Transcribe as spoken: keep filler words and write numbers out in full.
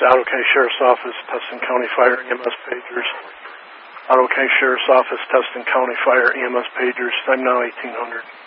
Ottawa County Sheriff's Office, Tustin County Fire E M S pagers. Ottawa County Sheriff's Office, Tustin County Fire E M S pagers. I'm now eighteen hundred.